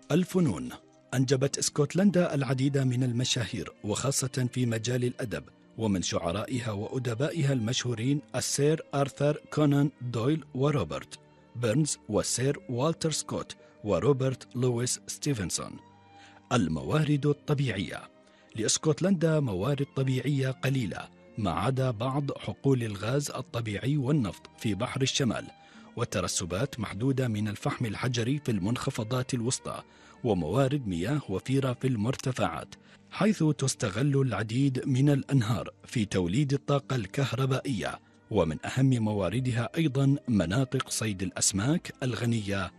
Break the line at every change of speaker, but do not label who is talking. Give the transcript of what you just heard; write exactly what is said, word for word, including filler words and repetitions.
الفنون. أنجبت اسكتلندا العديد من المشاهير وخاصة في مجال الأدب، ومن شعرائها وأدبائها المشهورين السير آرثر كونان دويل وروبرت بيرنز والسير والتر سكوت وروبرت لويس ستيفنسون. الموارد الطبيعية. لاسكتلندا موارد طبيعية قليلة ما عدا بعض حقول الغاز الطبيعي والنفط في بحر الشمال، وترسبات محدودة من الفحم الحجري في المنخفضات الوسطى، وموارد مياه وفيرة في المرتفعات، حيث تستغل العديد من الأنهار في توليد الطاقة الكهربائية. ومن أهم مواردها أيضا مناطق صيد الأسماك الغنية